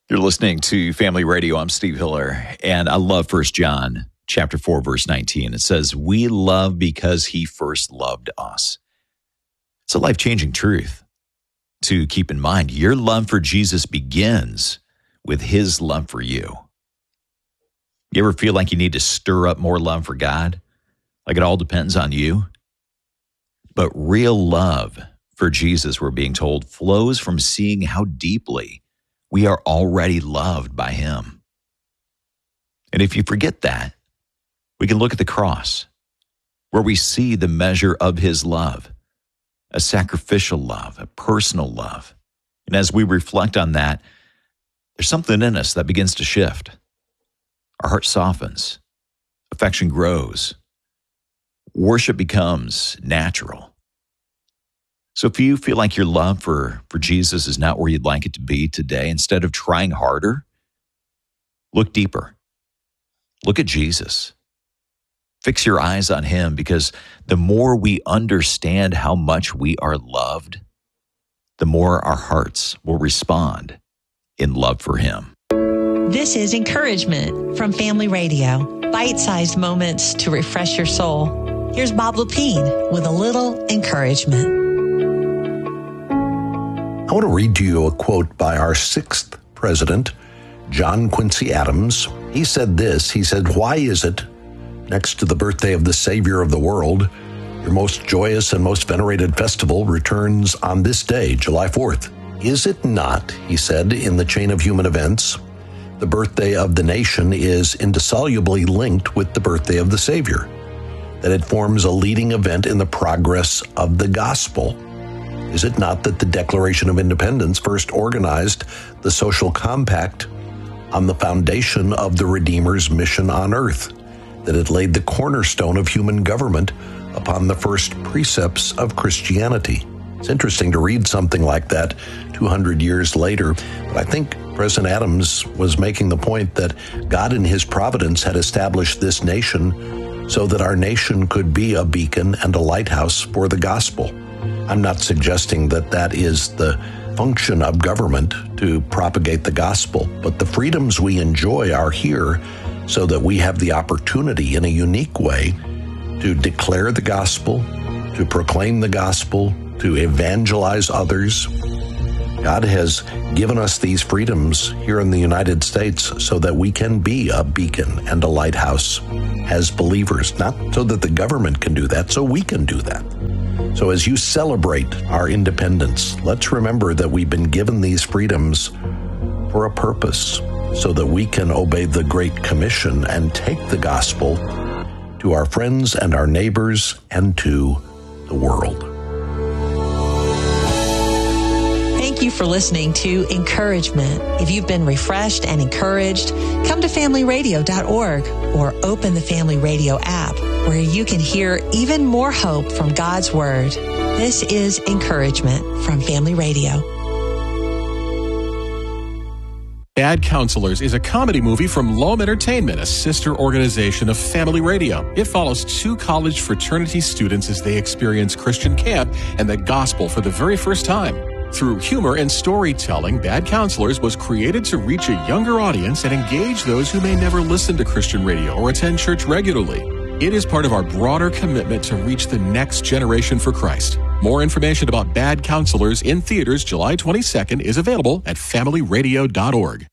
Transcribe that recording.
You're listening to Family Radio. I'm Steve Hiller, and I love 1 John chapter 4, verse 19. It says, we love because he first loved us. It's a life-changing truth to keep in mind. Your love for Jesus begins with his love for you. You ever feel like you need to stir up more love for God? Like it all depends on you? But real love for Jesus, we're being told, flows from seeing how deeply we are already loved by him. And if you forget that, we can look at the cross, where we see the measure of his love, a sacrificial love, a personal love. And as we reflect on that, there's something in us that begins to shift. Our heart softens, affection grows, worship becomes natural. So if you feel like your love for Jesus is not where you'd like it to be today, instead of trying harder, look deeper. Look at Jesus. Fix your eyes on him, because the more we understand how much we are loved, the more our hearts will respond in love for him. This is Encouragement from Family Radio. Bite-sized moments to refresh your soul. Here's Bob Lepine with a little encouragement. I want to read to you a quote by our 6th president, John Quincy Adams. He said this. He said, "Why is it, next to the birthday of the Savior of the world, your most joyous and most venerated festival returns on this day, July 4th? Is it not," he said, "in the chain of human events, the birthday of the nation is indissolubly linked with the birthday of the Savior, that it forms a leading event in the progress of the gospel? Is it not that the Declaration of Independence first organized the social compact on the foundation of the Redeemer's mission on earth, that it laid the cornerstone of human government upon the first precepts of Christianity?" It's interesting to read something like that 200 years later, but I think President Adams was making the point that God in his providence had established this nation so that our nation could be a beacon and a lighthouse for the gospel. I'm not suggesting that that is the function of government to propagate the gospel, but the freedoms we enjoy are here so that we have the opportunity in a unique way to declare the gospel, to proclaim the gospel, to evangelize others. God has given us these freedoms here in the United States so that we can be a beacon and a lighthouse as believers, not so that the government can do that, so we can do that. So as you celebrate our independence, let's remember that we've been given these freedoms for a purpose, so that we can obey the Great Commission and take the gospel to our friends and our neighbors and to the world. Thank you for listening to Encouragement. If you've been refreshed and encouraged, come to familyradio.org or open the Family Radio app, where you can hear even more hope from God's Word. This is Encouragement from Family Radio. Bad Counselors is a comedy movie from Loam Entertainment, a sister organization of Family Radio. It follows 2 college fraternity students as they experience Christian camp and the gospel for the very first time. Through humor and storytelling, Bad Counselors was created to reach a younger audience and engage those who may never listen to Christian radio or attend church regularly. It is part of our broader commitment to reach the next generation for Christ. More information about Bad Counselors in theaters July 22nd is available at familyradio.org.